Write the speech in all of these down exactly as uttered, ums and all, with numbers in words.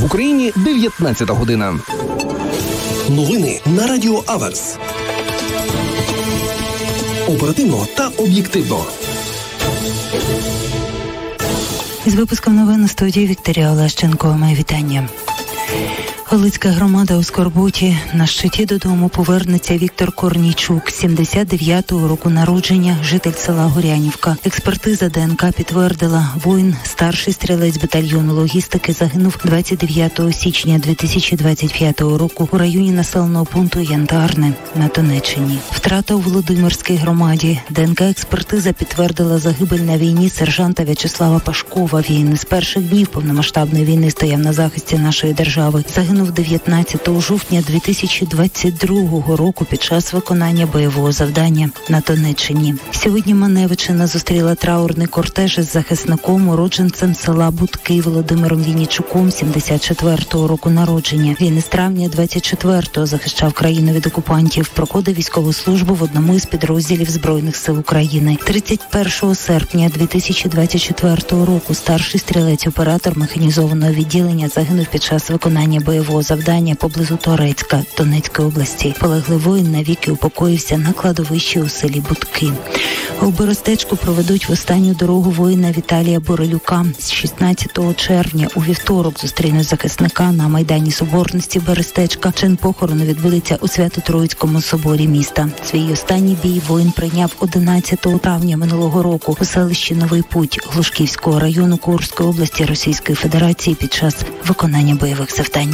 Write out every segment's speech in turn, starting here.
В Україні дев'ятнадцята година. Новини на Радіо Аверс. Оперативно та об'єктивно. Із випуском новин у студії Вікторія Олещенко. Моє вітання. Галицька громада у скорботі. На щиті додому повернеться Віктор Корнійчук, сімдесят дев'ятого року народження, житель села Горянівка. Експертиза ДНК підтвердила, воїн, старший стрілець батальйону логістики, загинув двадцять дев'ятого січня дві тисячі двадцять п'ятого року у районі населеного пункту Янтарне на Донеччині. Втрата у Володимирській громаді. ДНК-експертиза підтвердила загибель на війні сержанта В'ячеслава Пашкова. Він з перших днів повномасштабної війни стояв на захисті нашої держави. Загинув дев'ятнадцятого жовтня дві тисячі двадцять другого року під час виконання бойового завдання на Донеччині. Сьогодні Маневичина зустріла траурний кортеж із захисником, уродженцем села Будки Володимиром Віннічуком, сімдесят четвертого року народження. Він із травня двадцять четвертого захищав країну від окупантів, проходив військову службу в одному із підрозділів Збройних сил України. тридцять першого серпня дві тисячі двадцять четвертого року старший стрілець-оператор механізованого відділення загинув під час виконання бойового завдання поблизу Торецька, Донецької області. Полеглий воїн навіки упокоївся на кладовищі у селі Будки. У Берестечку проведуть в останню дорогу воїна Віталія Борелюка. З шістнадцятого червня у вівторок зустрінуть захисника на Майдані Соборності Берестечка. Чин похорону відбудеться у Свято-Троїцькому соборі міста. Свій останній бій воїн прийняв одинадцятого травня минулого року у селищі Новий Путь Глушківського району Курської області Російської Федерації під час виконання бойових завдань.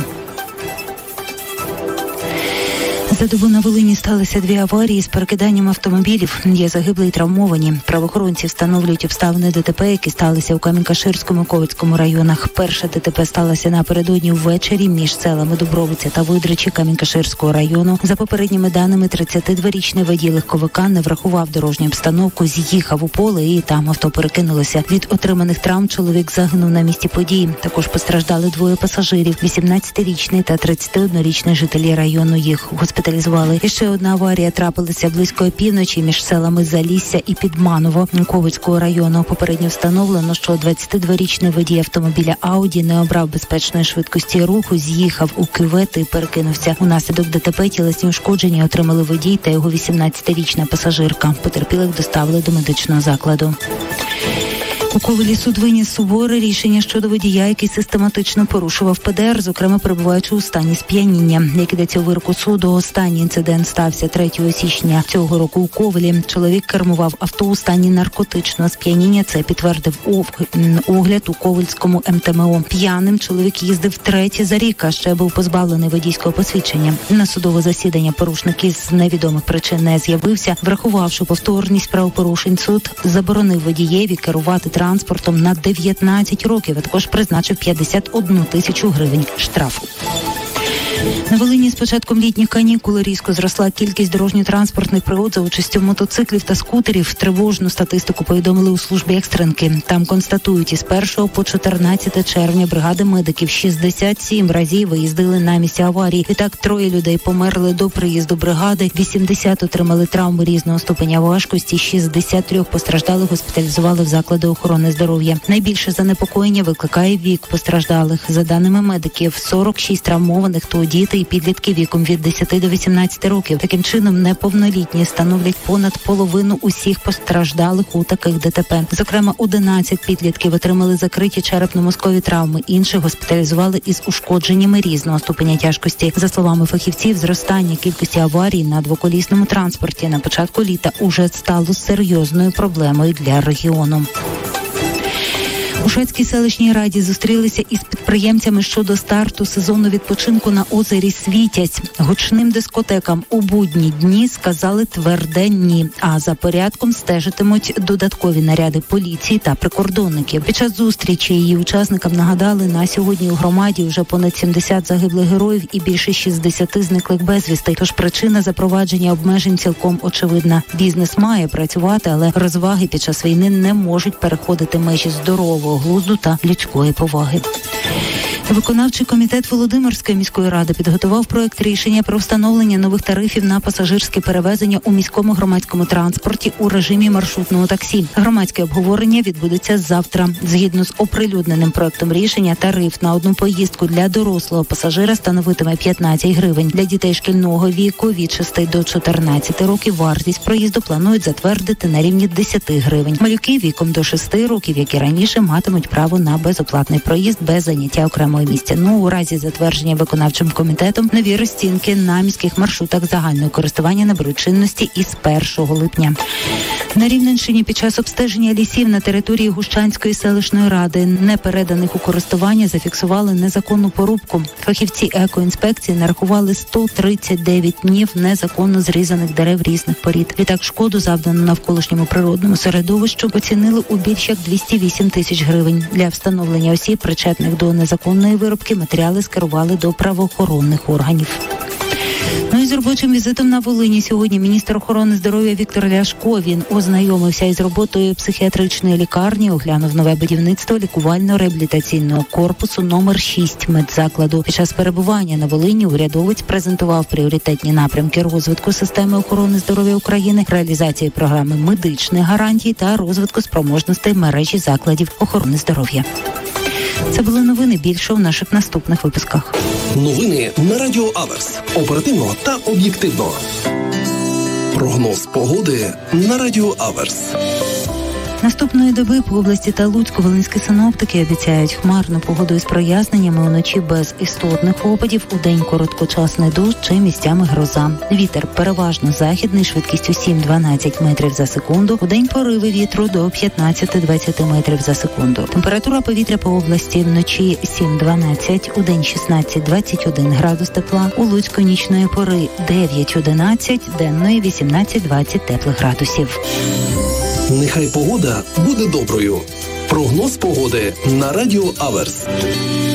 За добу на Волині сталися дві аварії з перекиданням автомобілів. Є загиблі і травмовані. Правоохоронці встановлюють обставини ДТП, які сталися у Камінь-Каширському, Ковицькому районах. Перша ДТП сталася напередодні ввечері між селами Дубровиця та Видричі Камінь-Каширського району. За попередніми даними, тридцятидворічний водій легковика не врахував дорожню обстановку, з'їхав у поле і там авто перекинулося. Від отриманих травм чоловік загинув на місці події. Також постраждали двоє пасажирів – вісімнадцятирічний та тридцятиоднорічний жителі району. Їх госпіталізували. І ще одна аварія трапилася близько опівночі між селами Залісся і Підманово Ковицького району. Попередньо встановлено, що двадцятидворічний водій автомобіля Ауді не обрав безпечної швидкості руху, з'їхав у кювет і перекинувся. Унаслідок ДТП тілесні ушкодження отримали водій та його вісімнадцятирічна пасажирка. Потерпілих доставили до медичного закладу. У Ковелі суд виніс суворе рішення щодо водія, який систематично порушував ПДР, зокрема перебуваючи у стані сп'яніння. Як ідеться у вироку суду, останній інцидент стався третього січня цього року у Ковелі. Чоловік кермував авто у стані наркотичного сп'яніння. Це підтвердив огляд у Ковельському ем те ем о. П'яним чоловік їздив втретє за рік, а ще був позбавлений водійського посвідчення. На судове засідання порушник із невідомих причин не з'явився. Врахувавши повторність правопорушень, суд заборонив водієві керувати транспортом на дев'ятнадцять років, а також призначив п'ятдесят одну тисячу гривень штрафу. На Волині з початком літніх канікул різко зросла кількість дорожньо-транспортних пригод за участю мотоциклів та скутерів. Тривожну статистику повідомили у службі екстренки. Там констатують, із першого по чотирнадцяте червня бригади медиків шістдесят сім разів виїздили на місця аварії. І так троє людей померли до приїзду бригади, вісімдесят отримали травми різного ступеня важкості, шістдесят три постраждалих госпіталізували в заклади охорони здоров'я. Найбільше занепокоєння викликає вік постраждалих. За даними медиків, сорок шість травмованих то діти і підлітки віком від десяти до вісімнадцяти років. Таким чином, неповнолітні становлять понад половину усіх постраждалих у таких ДТП. Зокрема, одинадцять підлітків отримали закриті черепно-мозкові травми, інших госпіталізували із ушкодженнями різного ступеня тяжкості. За словами фахівців, зростання кількості аварій на двоколісному транспорті на початку літа уже стало серйозною проблемою для регіону. У Шацькій селищній раді зустрілися із підприємцями щодо старту сезону відпочинку на озері Світязь. Гучним дискотекам у будні дні сказали тверде ні, а за порядком стежитимуть додаткові наряди поліції та прикордонників. Під час зустрічі її учасникам нагадали, на сьогодні у громаді вже понад сімдесят загиблих героїв і більше шістдесят зниклих безвісти. Тож причина запровадження обмежень цілком очевидна. Бізнес має працювати, але розваги під час війни не можуть переходити межі здорового глузду та людської поваги. Виконавчий комітет Володимирської міської ради підготував проект рішення про встановлення нових тарифів на пасажирське перевезення у міському громадському транспорті у режимі маршрутного таксі. Громадське обговорення відбудеться завтра. Згідно з оприлюдненим проектом рішення, тариф на одну поїздку для дорослого пасажира становитиме п'ятнадцять гривень. Для дітей шкільного віку від шести до чотирнадцяти років вартість проїзду планують затвердити на рівні десять гривень. Малюки віком до шести років, як і раніше, матимуть право на безоплатний проїзд без заняття окремого місця. Ну, у разі затвердження виконавчим комітетом нові розцінки на міських маршрутах загального користування наберуть чинності із першого липня. На Рівненщині під час обстеження лісів на території Гущанської селищної ради, не переданих у користування, зафіксували незаконну порубку. Фахівці екоінспекції нарахували сто тридцять дев'ять днів незаконно зрізаних дерев різних порід. Відтак шкоду, завдану навколишньому природному середовищу, оцінили у більш як двісті вісім тисяч гривень. Для встановлення осіб, причетних до незаконної вирубки, матеріали скерували до правоохоронних органів. Ну і з робочим візитом на Волині сьогодні міністр охорони здоров'я Віктор Ляшко. Він ознайомився із роботою психіатричної лікарні, оглянув нове будівництво лікувально-реабілітаційного корпусу номер шість медзакладу. Під час перебування на Волині урядовець презентував пріоритетні напрямки розвитку системи охорони здоров'я України, реалізації програми медичних гарантій та розвитку спроможностей мережі закладів охорони здоров'я. Це були новини. Більше у наших наступних випусках. Новини на Радіо Аверс. Оперативно та об'єктивно. Прогноз погоди на Радіо Аверс. Наступної доби по області та Луцьку волинські синоптики обіцяють хмарну погоду із проясненнями, уночі без істотних опадів, удень короткочасний дощ чи місцями гроза. Вітер переважно західний, швидкістю сім-дванадцять метрів за секунду, удень пориви вітру до п'ятнадцять-двадцять метрів за секунду. Температура повітря по області вночі сім-дванадцять, удень шістнадцять-двадцять один градус тепла, у Луцьку нічної пори дев'ять-одинадцять, денної вісімнадцять-двадцять теплих градусів. Нехай погода буде доброю. Прогноз погоди на Радіо Аверс.